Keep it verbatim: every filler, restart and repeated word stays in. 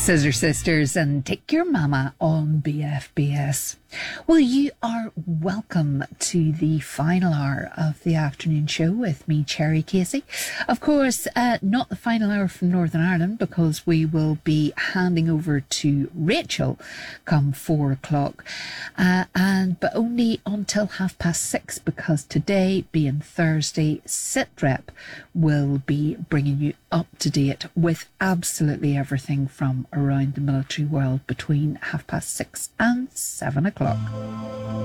Scissor Sisters and Take Your Mama on B F B S. Well, you are welcome to the final hour of the afternoon show with me, Cherry Casey. Of course, uh, not the final hour from Northern Ireland, because we will be handing over to Rachel come four o'clock, uh, and but only until half past six, because today, being Thursday, SITREP will be bringing you up to date with absolutely everything from around the military world between half past six and seven o'clock.